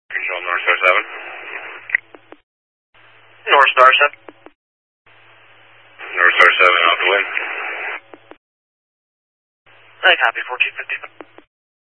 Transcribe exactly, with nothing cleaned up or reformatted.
Control North Star seven. North Star seven. North Star seven, out the wind. I copy, fourteen fifty.